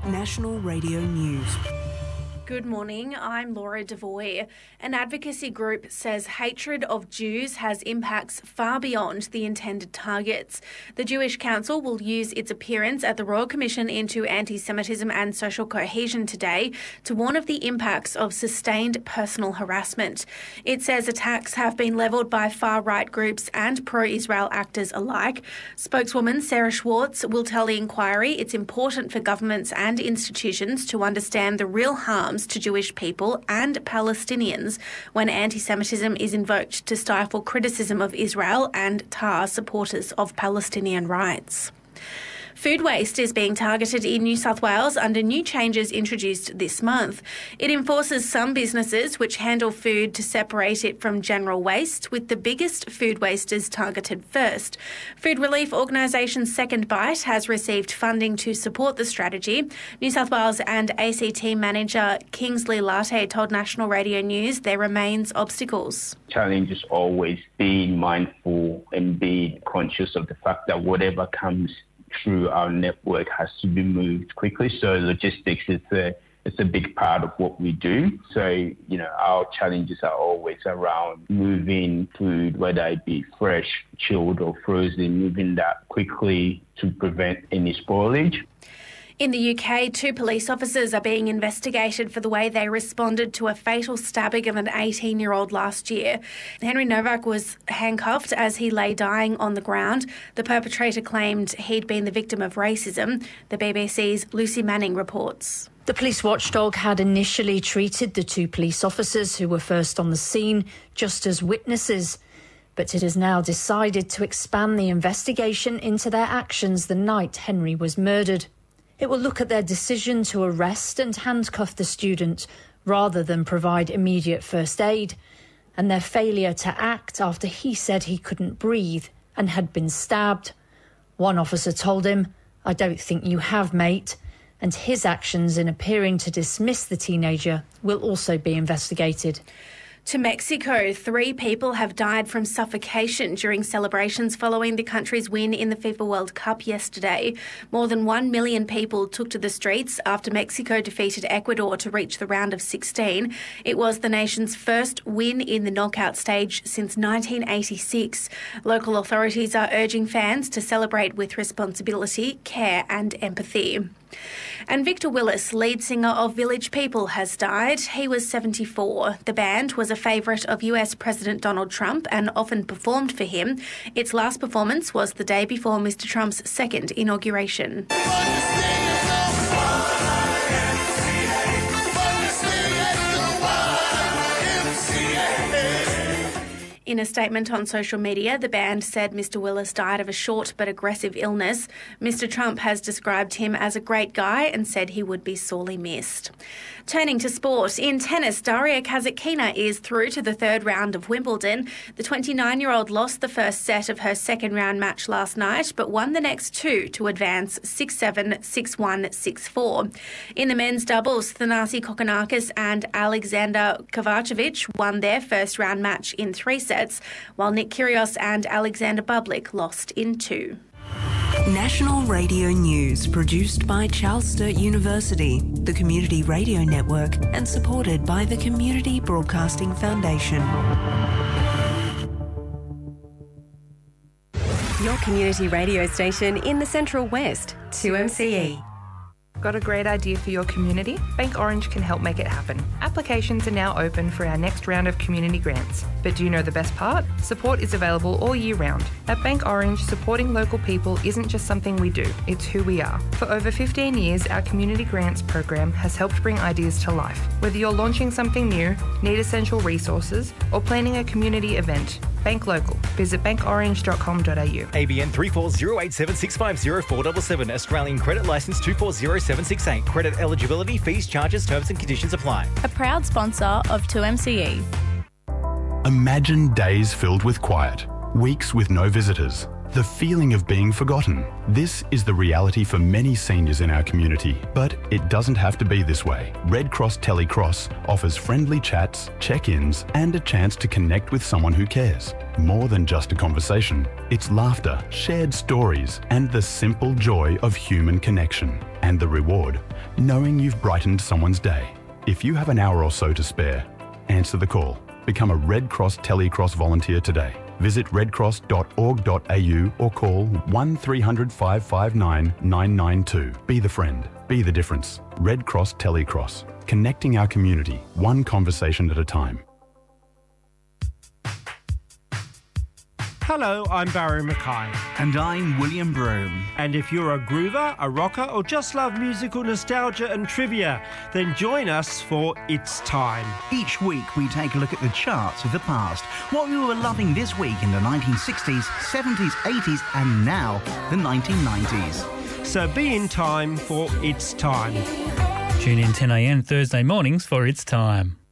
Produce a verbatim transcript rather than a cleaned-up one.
National Radio News. Good morning, I'm Laura Devoy. An advocacy group says hatred of Jews has impacts far beyond the intended targets. The Jewish Council will use its appearance at the Royal Commission into Anti-Semitism and Social Cohesion today to warn of the impacts of sustained personal harassment. It says attacks have been levelled by far-right groups and pro-Israel actors alike. Spokeswoman Sarah Schwartz will tell the inquiry it's important for governments and institutions to understand the real harm to Jewish people and Palestinians when anti-Semitism is invoked to stifle criticism of Israel and tar supporters of Palestinian rights. Food waste is being targeted in New South Wales under new changes introduced this month. It enforces some businesses which handle food to separate it from general waste, with the biggest food wasters targeted first. Food relief organisation Second Bite has received funding to support the strategy. New South Wales and A C T manager Kingsley Latte told National Radio News there remains obstacles. Challenge is always being mindful and being conscious of the fact that whatever comes through our network has to be moved quickly. So logistics is a, it's a big part of what we do. So, you know, our challenges are always around moving food, whether it be fresh, chilled or frozen, moving that quickly to prevent any spoilage. In the U K, two police officers are being investigated for the way they responded to a fatal stabbing of an eighteen-year-old last year. Henry Novak was handcuffed as he lay dying on the ground. The perpetrator claimed he'd been the victim of racism. The B B C's Lucy Manning reports. The police watchdog had initially treated the two police officers who were first on the scene just as witnesses, but it has now decided to expand the investigation into their actions the night Henry was murdered. It will look at their decision to arrest and handcuff the student rather than provide immediate first aid, and their failure to act after he said he couldn't breathe and had been stabbed. One officer told him, "I don't think you have, mate," and his actions in appearing to dismiss the teenager will also be investigated. To Mexico, three people have died from suffocation during celebrations following the country's win in the FIFA World Cup yesterday. More than one million people took to the streets after Mexico defeated Ecuador to reach the round of sixteen. It was the nation's first win in the knockout stage since nineteen eighty-six. Local authorities are urging fans to celebrate with responsibility, care and empathy. And Victor Willis, lead singer of Village People, has died. He was seventy-four. The band was a favourite of U S President Donald Trump and often performed for him. Its last performance was the day before Mister Trump's second inauguration. In a statement on social media, the band said Mister Willis died of a short but aggressive illness. Mister Trump has described him as a great guy and said he would be sorely missed. Turning to sport, in tennis, Daria Kasatkina is through to the third round of Wimbledon. The twenty-nine-year-old lost the first set of her second round match last night, but won the next two to advance six seven, six one, six four. In the men's doubles, Thanasi Kokkinakis and Alexander Kovacevic won their first round match in three sets, while Nick Kyrgios and Alexander Bublik lost in two. National Radio News, produced by Charles Sturt University, the Community Radio Network, and supported by the Community Broadcasting Foundation. Your community radio station in the Central West, two M C E. Got a great idea for your community? Bank Orange can help make it happen. Applications are now open for our next round of community grants. But do you know the best part? Support is available all year round. At Bank Orange, supporting local people isn't just something we do, it's who we are. For over fifteen years, our community grants program has helped bring ideas to life. Whether you're launching something new, need essential resources, or planning a community event, Bank Local. Visit bank orange dot com dot a u. A B N three four zero eight seven six five zero four seven seven. Australian Credit Licence two four zero seven six eight. Credit eligibility, fees, charges, terms and conditions apply. A proud sponsor of two M C E. Imagine days filled with quiet, weeks with no visitors, the feeling of being forgotten. This is the reality for many seniors in our community, but it doesn't have to be this way. Red Cross Telecross offers friendly chats, check-ins, and a chance to connect with someone who cares. More than just a conversation, it's laughter, shared stories, and the simple joy of human connection. And the reward, knowing you've brightened someone's day. If you have an hour or so to spare, answer the call. Become a Red Cross Telecross volunteer today. Visit red cross dot org dot a u or call one three hundred, five five nine, nine nine two. Be the friend. Be the difference. Red Cross Telecross. Connecting our community, one conversation at a time. Hello, I'm Barry Mackay. And I'm William Broome. And if you're a groover, a rocker, or just love musical nostalgia and trivia, then join us for It's Time. Each week we take a look at the charts of the past, what we were loving this week in the nineteen sixties, seventies, eighties, and now the nineteen nineties. So be in time for It's Time. Tune in ten a m Thursday mornings for It's Time.